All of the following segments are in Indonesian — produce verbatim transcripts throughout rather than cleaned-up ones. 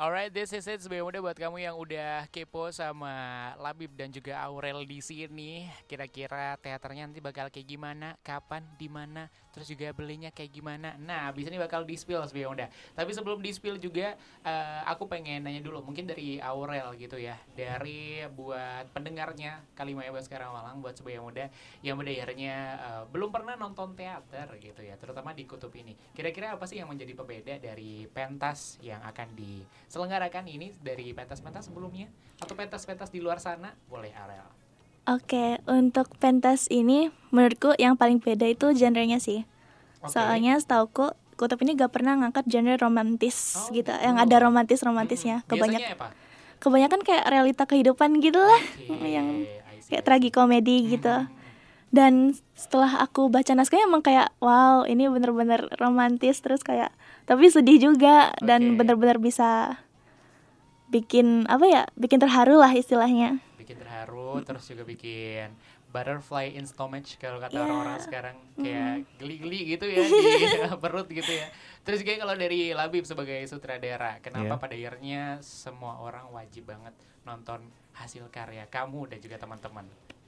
Alright, this is it sebagai muda buat kamu yang udah kepo sama Labib dan juga Aurel di sini. Kira-kira teaternya nanti bakal kayak gimana, kapan, di mana, terus juga belinya kayak gimana. Nah, abis ini bakal di-spill sebagai muda. Tapi sebelum di-spill juga, uh, aku pengen nanya dulu, mungkin dari Aurel gitu ya, dari buat pendengarnya Kalimah Ebas sekarang Malang, buat sebagai muda yang pada akhirnya uh, belum pernah nonton teater gitu ya, terutama di Kutub ini. Kira-kira apa sih yang menjadi pembeda dari pentas yang akan diselenggarakan ini dari pentas-pentas sebelumnya atau pentas-pentas di luar sana? Boleh Aurel. Oke, untuk pentas ini menurutku yang paling beda itu genrenya sih. Okay. Soalnya setauku Kutub ini gak pernah ngangkat genre romantis Oh, gitu, gitu. yang ada romantis-romantisnya. Hmm, Kebanyakan biasanya apa? kebanyakan kayak realita kehidupan gitu lah, Okay, yang I see, kayak I see. tragikomedi gitu. Hmm. Dan setelah aku baca naskahnya emang kayak wow, ini bener-bener romantis, terus kayak tapi sedih juga dan Okay. bener-bener bisa bikin apa ya, bikin terharu lah istilahnya. Bikin terharu, terus juga bikin butterfly in stomach kalau kata Yeah. orang-orang sekarang, kayak geli-geli gitu ya di perut gitu ya. Terus kayak kalau dari Labib sebagai sutradara, kenapa Yeah. pada akhirnya semua orang wajib banget nonton hasil karya kamu dan juga teman-teman?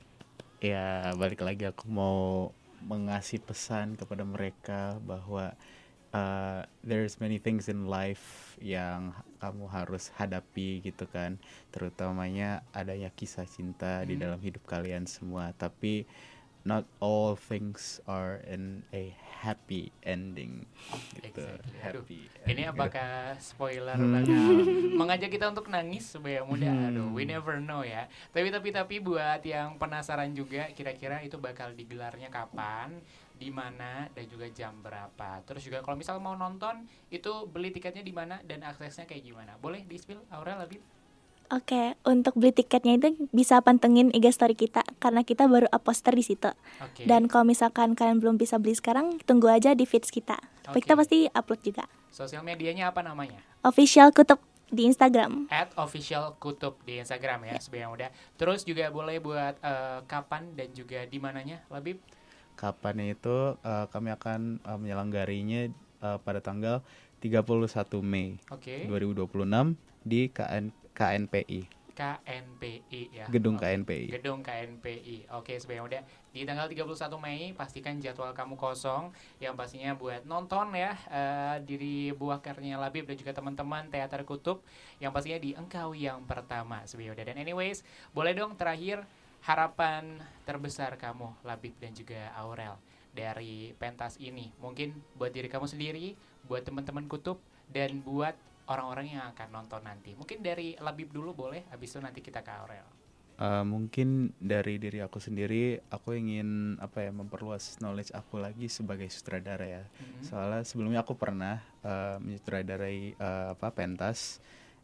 Ya balik lagi aku mau mengasih pesan kepada mereka bahwa uh, there's many things in life yang kamu harus hadapi gitu kan, terutamanya adanya kisah cinta di Hmm. dalam hidup kalian semua, tapi not all things are in a happy ending gitu. Exactly. Aduh, Happy ini ending. apakah spoiler Hmm. bakal mengajak kita untuk nangis sebagai muda? Hmm. Aduh, we never know ya. Tapi tapi tapi buat yang penasaran juga, kira-kira itu bakal digelarnya kapan, di mana, dan juga jam berapa. Terus juga kalau misal mau nonton, itu beli tiketnya di mana dan aksesnya kayak gimana? Boleh di-spill Aurel Labib? Oke, untuk beli tiketnya itu bisa pantengin I G story kita karena kita baru up poster di situ. Oke. Dan kalau misalkan kalian belum bisa beli sekarang, tunggu aja di feeds kita. Oke. Kita pasti upload juga. Sosial medianya apa namanya? Official Kutub di Instagram. At official kutub di Instagram ya, sebagai muda. Terus juga boleh buat eh, kapan dan juga di mananya, Labib? Kapan itu uh, kami akan uh, menyelenggarinya uh, pada tanggal tiga puluh satu Mei Oke. dua ribu dua puluh enam di K N K N P I, K N P I ya. Gedung Oke. K N P I. Gedung K N P I. Oke, sebagai muda. Di tanggal tiga puluh satu Mei pastikan jadwal kamu kosong, yang pastinya buat nonton ya eh, diri buah karyanya Labib dan juga teman-teman Teater Kutub, yang pastinya di Engkau yang pertama sebagai muda. Dan anyways, boleh dong terakhir harapan terbesar kamu Labib dan juga Aurel dari pentas ini. Mungkin buat diri kamu sendiri, buat teman-teman Kutub, dan buat orang-orang yang akan nonton nanti. Mungkin dari Labib dulu boleh, habis itu nanti kita ke Aurel. Uh, mungkin dari diri aku sendiri, aku ingin apa ya memperluas knowledge aku lagi sebagai sutradara ya. Mhm. Soalnya sebelumnya aku pernah uh, menyutradarai uh, apa pentas,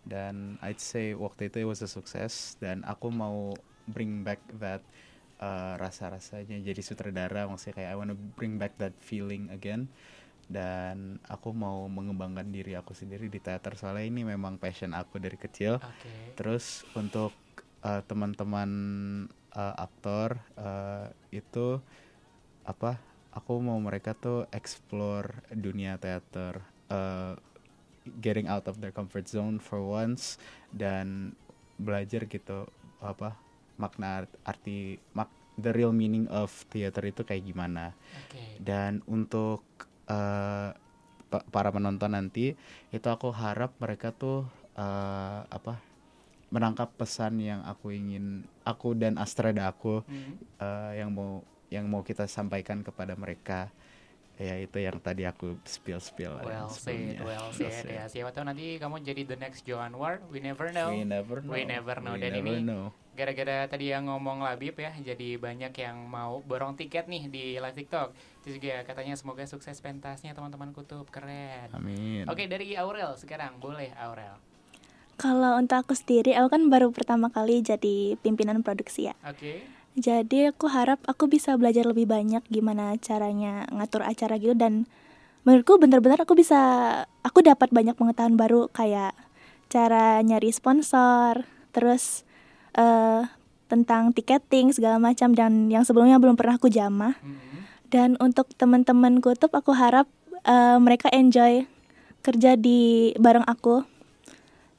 dan I'd say waktu itu it was a success, dan aku mau bring back that uh, rasa-rasanya jadi sutradara, maksudnya kayak I wanna bring back that feeling again. Dan aku mau mengembangkan diri aku sendiri di teater, soalnya ini memang passion aku dari kecil. Oke. Terus untuk uh, teman-teman uh, aktor uh, itu apa? Aku mau mereka tuh explore dunia teater, uh, getting out of their comfort zone for once, dan belajar gitu apa makna arti mak the real meaning of theater itu kayak gimana. Oke. Dan untuk uh, pa- para penonton nanti itu aku harap mereka tuh uh, apa menangkap pesan yang aku ingin aku dan Astrada aku Hmm. uh, yang mau yang mau kita sampaikan kepada mereka, ya itu yang tadi aku spill spill Well said, well said ya. Siapa tahu nanti kamu jadi the next Joan War. We never know. We never know. We never know. We Dan never ini know. gara-gara tadi yang ngomong Labib ya, jadi banyak yang mau borong tiket nih di live TikTok. Terus juga katanya semoga sukses pentasnya teman-teman Kutub, keren. Amin. Oke, dari Aurel sekarang, boleh Aurel. Kalau untuk aku sendiri, aku kan baru pertama kali jadi pimpinan produksi ya. Oke. Jadi aku harap aku bisa belajar lebih banyak gimana caranya ngatur acara gitu, dan menurutku benar-benar aku bisa aku dapat banyak pengetahuan baru kayak cara nyari sponsor, terus eh tentang tiketing segala macam, dan yang sebelumnya belum pernah aku jamah. Hmm. Dan untuk teman-teman Kutub, aku harap eh, mereka enjoy kerja di bareng aku.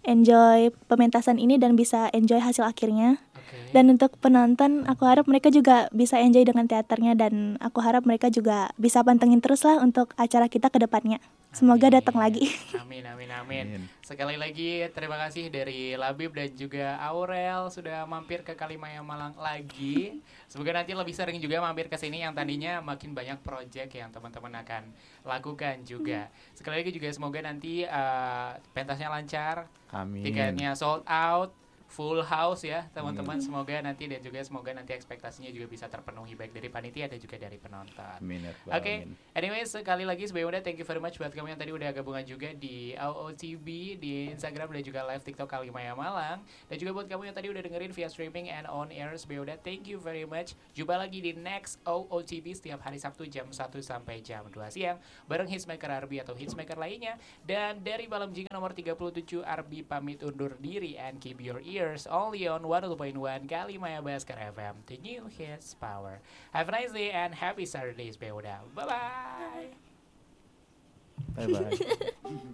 enjoy pementasan ini dan bisa enjoy hasil akhirnya. Oke. Dan untuk penonton, aku harap mereka juga bisa enjoy dengan teaternya dan aku harap mereka juga bisa pantengin terus lah untuk acara kita ke depannya. Semoga Amin. datang lagi. Amin, amin, amin. Amin. Sekali lagi terima kasih dari Labib dan juga Aurel sudah mampir ke Kalimaya Malang lagi. Semoga nanti lebih sering juga mampir ke sini yang tadinya makin banyak project yang teman-teman akan lakukan juga. Sekali lagi juga semoga nanti uh, pentasnya lancar, Amin. tiketnya sold out, full house ya teman-teman. Semoga nanti dan juga semoga nanti ekspektasinya juga bisa terpenuhi baik dari panitia dan juga dari penonton. Amin. ya Rabbal Oke, alamin. anyway sekali lagi sebelumnya thank you very much buat kamu yang tadi udah gabungan juga di O O T V di Instagram dan juga live TikTok Kalimaya Malang, dan juga buat kamu yang tadi udah dengerin via streaming and on air sebelumnya thank you very much. Jumpa lagi di next O O T V setiap hari Sabtu jam satu sampai jam dua siang bareng Hitsmaker Arbi atau Hitsmaker lainnya. Dan dari Malam Jingga nomor tiga puluh tujuh, Arbi pamit undur diri and keep your ears only on one oh two point one Kalimaya Baskar F M, the new hits power. Have a nice day and happy Saturdays, Beuda. Bye-bye. Bye bye.